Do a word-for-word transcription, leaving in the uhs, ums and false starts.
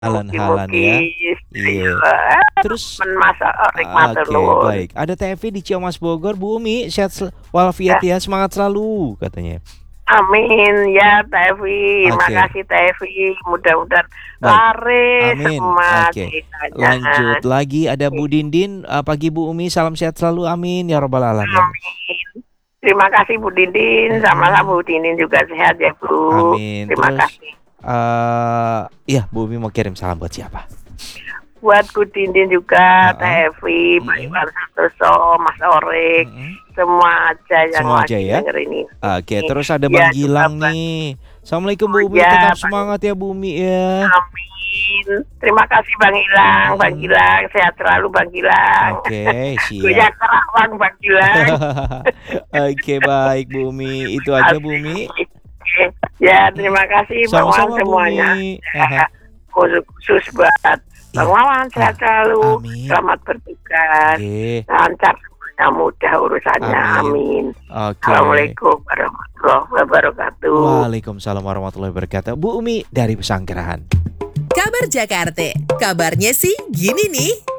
Halan-halan ya. Mugi-mugi Iya. sedaya Terus men masa erik matur oke, nuwun. baik. Ada Teh Evi di Ciamas Bogor, Bu Umi sehat sel walafiat Ya. ya, semangat selalu katanya. Amin ya Teh Evi, Oke. makasih Teh Evi, mudah-mudahan Baik. laris Amin. semua Oke. ceritanya. Lanjut lagi ada Bu Dindin, eee, pagi Bu Umi, salam sehat selalu, amin ya rabbal alamin. Amin. Terima kasih Bu Dindin, sama-sama Mhm. Bu Dindin juga sehat ya Bu. Amin. Terima Terus, kasih. eee, iya Bu Umi mau kirim salam buat siapa? Buat Bu Dindin juga, Heeh. Teh Evi, Pak Mhm. Iwan Santoso, Mas Orik, Mhm. semua aja yang Semua aja lagi ya. dengerin Oke, ini. terus ada Ya Bang juga Gilang Bang. nih. Assalamualaikum Oh Bu Umi, ya tetap Bang. semangat ya Bu Umi ya. Amin. Terima kasih Bang Gilang, Bang Mhm. Gilang, sehat selalu Bang Gilang. Oke, siap. Goyang Karawang Bang Gilang. Oke, baik Bu Umi, itu aja Bu Umi. Asik. Ya Mhm. terima kasih Bang Wawan Sama-sama Bu semuanya. Umi. Ah Ya, hah. khusus khusus buat Bang Iya. Wawan sehat Ah, selalu, amin. selamat bertugas, Nggih. lancar semuanya, mudah urusannya, Amin. amin. Oke. Assalamualaikum warahmatullahi wabarakatuh. Waalaikumsalam warahmatullahi wabarakatuh. Bu Umi dari Pesanggerahan. Kabar Jakarte, kabarnya sih gini nih.